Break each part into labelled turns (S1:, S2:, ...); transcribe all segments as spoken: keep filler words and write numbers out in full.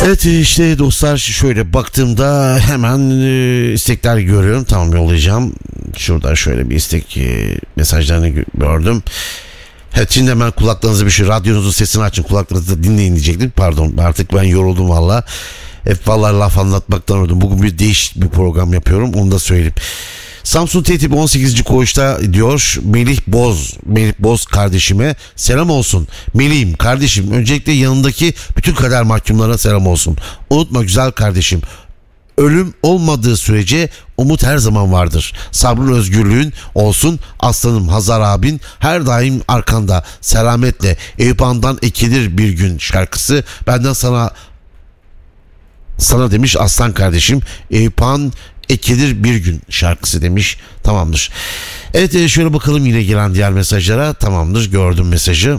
S1: Evet işte dostlar, şöyle baktığımda hemen e, istekler görüyorum. Tamam, yollayacağım. Şurada şöyle bir istek e, mesajlarını gördüm. Evet, şimdi hemen kulaklarınızı bir şey, radyonuzun sesini açın, kulaklarınızı dinleyin diyecektim. Pardon, artık ben yoruldum valla. Hep vallahi laf anlatmaktan öldüm. Bugün bir değişik bir program yapıyorum, onu da söyleyeyim. Samsun T T B on sekizinci koğuşta diyor Melih Boz. Melih Boz kardeşime selam olsun. Melih'im kardeşim, öncelikle yanındaki bütün kader mahkumlarına selam olsun. Unutma güzel kardeşim, ölüm olmadığı sürece umut her zaman vardır. Sabrın, özgürlüğün olsun. Aslanım Hazar abin her daim arkanda. Selametle. Eyüp Han'dan ekilir bir gün şarkısı benden sana sana demiş aslan kardeşim. Eyüp Han ekilir bir gün şarkısı demiş. Tamamdır. Evet, şöyle bakalım yine gelen diğer mesajlara. Tamamdır, gördüm mesajı.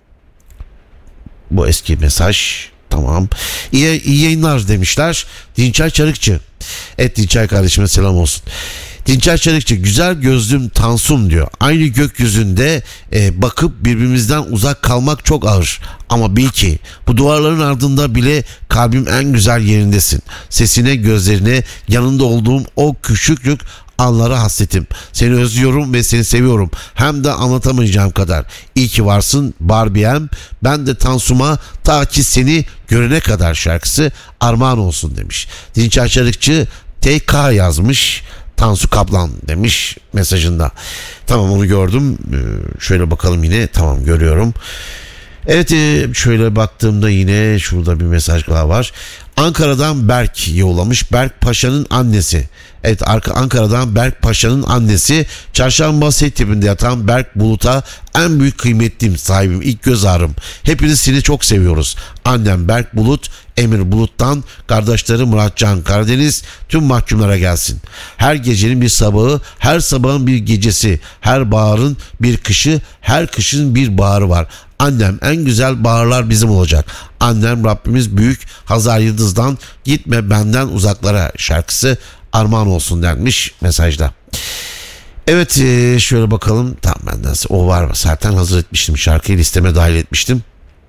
S1: Bu eski mesaj. Tamam. İyi, iyi yayınlar demişler. Dinçer Çarıkçı. Evet, Dinçer kardeşime selam olsun. Dinçer Çarıkçı, güzel gözlüm Tansum diyor. Aynı gökyüzünde e, bakıp birbirimizden uzak kalmak çok ağır. Ama bil ki bu duvarların ardında bile kalbim en güzel yerindesin. Sesine, gözlerine, yanında olduğum o küçüklük anlara hasretim. Seni özlüyorum ve seni seviyorum. Hem de anlatamayacağım kadar. İyi ki varsın Barbie'm. Ben de Tansum'a ta ki seni görene kadar şarkısı armağan olsun demiş. Dinçer Çarıkçı T K yazmış. Tansu Kaplan demiş mesajında. Tamam, onu gördüm. Ee, şöyle bakalım yine. Tamam, görüyorum. Evet, şöyle baktığımda yine şurada bir mesaj daha var. Ankara'dan Berk yollamış. Berk Paşa'nın annesi. Evet, Ankara'dan Berk Paşa'nın annesi. Çarşamba set tipinde yatan Berk Bulut'a en büyük kıymetlim, sahibim, ilk göz ağrım. Hepiniz seni çok seviyoruz. Annem Berk Bulut, Emir Bulut'tan kardeşleri Muratcan Karadeniz tüm mahkumlara gelsin. Her gecenin bir sabahı, her sabahın bir gecesi, her baharın bir kışı, her kışın bir baharı var. Annem, en güzel baharlar bizim olacak. Annem Rabbimiz büyük. Hazar Yıldız'dan gitme benden uzaklara şarkısı armağan olsun denmiş mesajda. Evet, şöyle bakalım. Tamam, benden o var, zaten hazır etmiştim, şarkıyı listeme dahil etmiştim.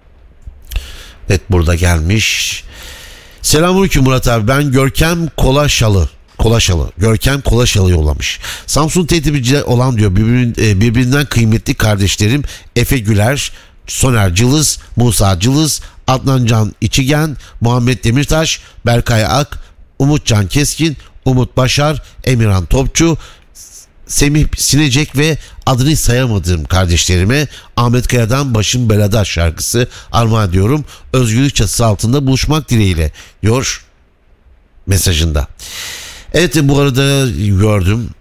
S1: Evet, burada gelmiş. Selamünaleyküm Murat abi, ben Görkem Kolaşalı. Kolaşalı. Görkem Kolaşalı yollamış. Samsun T T B'de olan diyor birbirin, birbirinden kıymetli kardeşlerim Efe Güler, Soner Cılız, Musa Cılız, Adnan Can İçigen, Muhammed Demirtaş, Berkay Ak, Umutcan Keskin, Umut Başar, Emirhan Topçu, Semih Sinecek ve adını sayamadığım kardeşlerime Ahmet Kaya'dan Başım Belada şarkısı armağan ediyorum. Özgürlük çatısı altında buluşmak dileğiyle diyor mesajında. Evet, bu arada gördüm.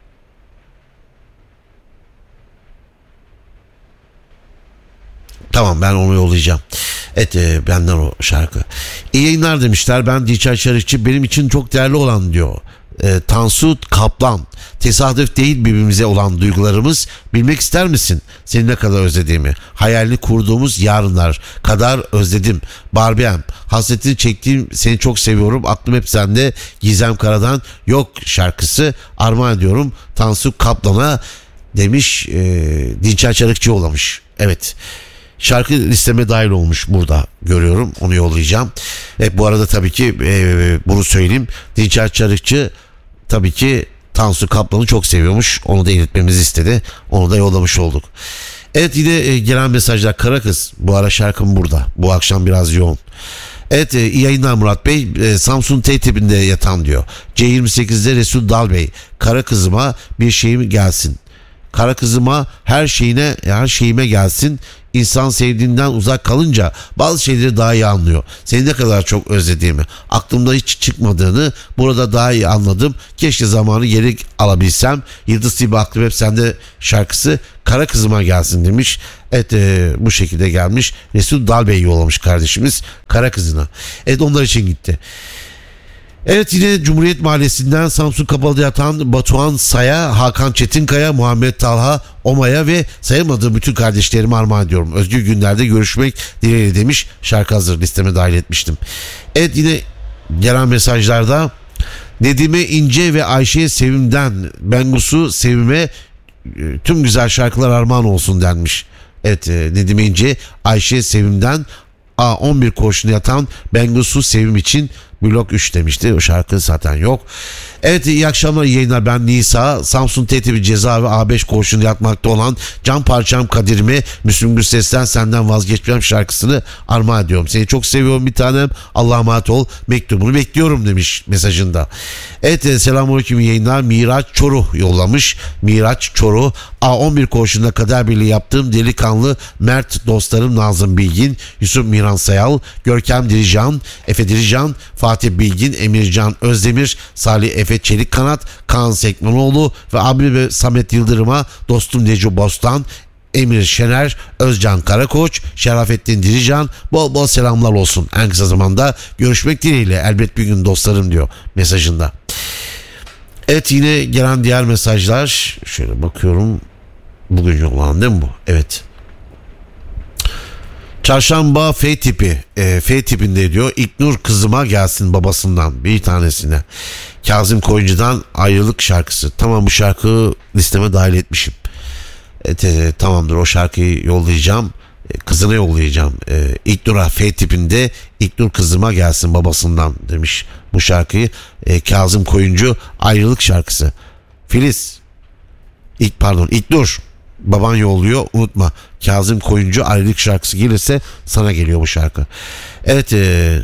S1: Tamam, ben onu yollayacağım. Evet, e, benden o şarkı. İyi yayınlar demişler. Ben Dinçer Çarıkçı, benim için çok değerli olan diyor. E, Tansu Kaplan. Tesadüf değil birbirimize olan duygularımız. Bilmek ister misin seni ne kadar özlediğimi? Hayalini kurduğumuz yarınlar kadar özledim. Barbie'm, hasretini çektiğim seni çok seviyorum. Aklım hep sende. Gizem Kara'dan Yok şarkısı armağan ediyorum Tansu Kaplan'a demiş. E, Dinçer Çarıkçı yollamış. Evet. Şarkı listeme dahil olmuş, burada görüyorum, onu yollayacağım. E, bu arada tabii ki e, bunu söyleyeyim. Dinçer Çarıkçı tabii ki Tansu Kaplan'ı çok seviyormuş. Onu da iletmemizi istedi. Onu da yollamış olduk. Evet, yine e, gelen mesajlar. Kara Kız, bu ara şarkım burada. Bu akşam biraz yoğun. Evet, e, iyi yayınlar Murat Bey. E, Samsun T tipinde yatan diyor. C yirmi sekizde Resul Dal Bey. Kara kızıma bir şeyim gelsin. Kara kızıma her şeyine her şeyime gelsin. İnsan sevdiğinden uzak kalınca bazı şeyleri daha iyi anlıyor. Seni ne kadar çok özlediğimi, aklımda hiç çıkmadığını burada daha iyi anladım. Keşke zamanı geri alabilsem. Yıldız gibi aklım hep sende şarkısı Kara kızıma gelsin demiş. Evet, e, bu şekilde gelmiş. Resul Dalbey yollamış kardeşimiz Kara kızına. Evet, onlar için gitti. Evet, yine Cumhuriyet Mahallesi'nden Samsun Kapalı'da yatan Batuhan Saya, Hakan Çetinkaya, Muhammed Talha Oma'ya ve sayamadığım bütün kardeşlerime armağan ediyorum. Özgür günlerde görüşmek dileğiyle demiş. Şarkı hazır, listeme dahil etmiştim. Evet, yine gelen mesajlarda Nedime İnce ve Ayşe Sevim'den Bengusu Sevim'e tüm güzel şarkılar armağan olsun denmiş. Evet, Nedime İnce, Ayşe Sevim'den A on bir koğuşunda yatan Bengisu Sevim için blok üç demişti. O şarkı zaten yok. Evet, iyi akşamlar, iyi yayınlar. Ben Nisa. Samsun T T B cezaevi A beş koğuşunda yatmakta olan can parçam Kadir'ime Müslüm Gürses'ten Senden Vazgeçmem şarkısını armağan ediyorum. Seni çok seviyorum bir tanem. Allah'a emanet ol. Mektubunu bekliyorum demiş mesajında. Evet, selamünaleyküm, iyi yayınlar. Miraç Çoruh yollamış. Miraç Çoruh. A on bir koğuşunda kader birliği yaptığım delikanlı mert dostlarım Nazım Bilgin, Yusuf Miran Sayal, Görkem Dirican, Efe Dirican, Fatih Bilgin, Emircan Özdemir, Salih Efe Çelikkanat, Kaan Sekmanoğlu ve abi ve Samet Yıldırım'a dostum Neco Bostan, Emir Şener, Özcan Karakoç, Şerafettin Dirican, bol bol selamlar olsun. En kısa zamanda görüşmek dileğiyle elbet bir gün dostlarım diyor mesajında. Evet, yine gelen diğer mesajlar. Şöyle bakıyorum. Bugün yollanan değil mi bu? Evet. Çarşamba F tipi. E, F tipinde diyor. İlknur kızıma gelsin babasından bir tanesine. Kazım Koyuncu'dan Ayrılık şarkısı. Tamam, bu şarkıyı listeme dahil etmişim. Evet, e, tamamdır, o şarkıyı yollayacağım. E, kızına yollayacağım. E, İlknur'a F tipinde İlknur kızıma gelsin babasından demiş bu şarkıyı. E, Kazım Koyuncu Ayrılık şarkısı. Filiz. İlk pardon İlknur. Baban yolluyor, unutma. Kazım Koyuncu Ayrılık şarkısı gelirse sana geliyor bu şarkı. Evet, ee,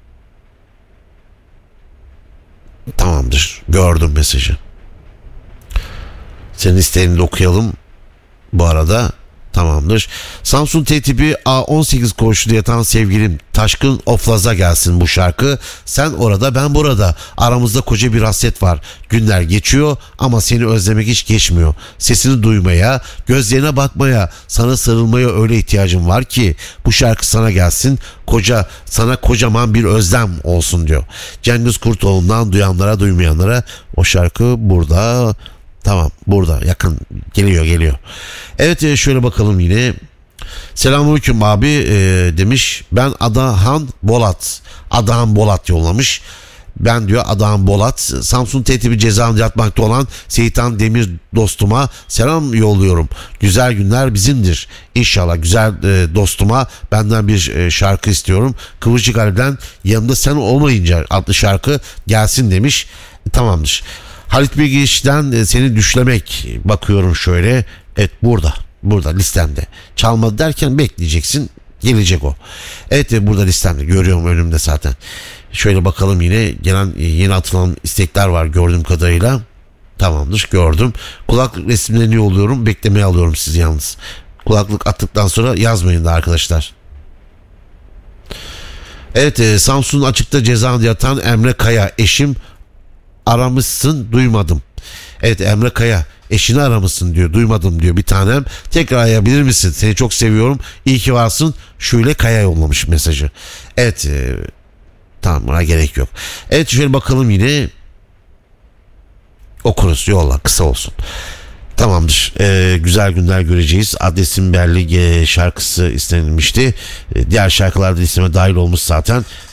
S1: tamamdır, gördüm mesajı. Senin isteğini de okuyalım bu arada. Tamamdır. Samsun T tipi A on sekiz koğuşunda yatan sevgilim Taşkın Oflaz'a gelsin bu şarkı. Sen orada, ben burada. Aramızda koca bir hasret var. Günler geçiyor ama seni özlemek hiç geçmiyor. Sesini duymaya, gözlerine bakmaya, sana sarılmaya öyle ihtiyacım var ki bu şarkı sana gelsin. Koca, sana kocaman bir özlem olsun diyor. Cengiz Kurtoğlu'ndan duyanlara duymayanlara o şarkı burada. Tamam, burada yakın geliyor geliyor. Evet, şöyle bakalım yine. Selamünaleyküm abi e, demiş. Ben Adahan Bolat. Adahan Bolat yollamış. Ben diyor Adahan Bolat. Samsun T T B cezaevinde yatmakta olan Seyitan Demir dostuma selam yolluyorum. Güzel günler bizimdir. İnşallah güzel e, dostuma benden bir e, şarkı istiyorum. Kıvırcık Ali'den Yanımda Sen Olmayınca adlı şarkı gelsin demiş. E, tamamdır. Halit Bilgiç'ten Seni Düşlemek bakıyorum şöyle. Evet, burada. Burada listemde. Çalmadı derken bekleyeceksin. Gelecek o. Evet, burada listemde. Görüyorum önümde zaten. Şöyle bakalım, yine gelen yeni atılan istekler var gördüğüm kadarıyla. Tamamdır, gördüm. Kulaklık resimlerini yolluyorum. Beklemeye alıyorum sizi yalnız. Kulaklık attıktan sonra yazmayın da arkadaşlar. Evet, Samsun açıkta cezaevinde yatan Emre Kaya. Eşim aramışsın duymadım. Evet, Emre Kaya eşini aramışsın diyor, duymadım diyor bir tanem. Tekrar arayabilir misin? Seni çok seviyorum. İyi ki varsın. Şöyle Kaya yollamış mesajı. Evet, e, tamam, buna gerek yok. Evet, şöyle bakalım yine. Okuruz, yolla, kısa olsun. Tamamdır. Ee, güzel günler göreceğiz. Adresim belli e, şarkısı istenilmişti. E, diğer şarkılar da listeme dahil olmuş zaten.